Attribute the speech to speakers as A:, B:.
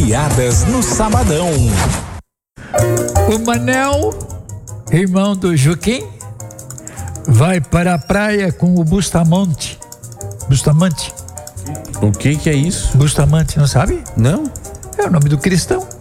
A: Piadas no Sabadão.
B: O Manel, irmão do Joaquim, vai para a praia com o Bustamante.
C: O que é isso?
B: Bustamante, não sabe?
C: Não?
B: É o nome do cristão.